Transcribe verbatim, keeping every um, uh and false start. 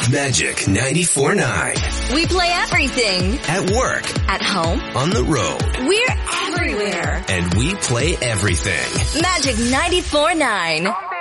Magic ninety-four point nine. We play everything. At work. At home. On the road. We're everywhere. And we play everything. Magic ninety-four point nine.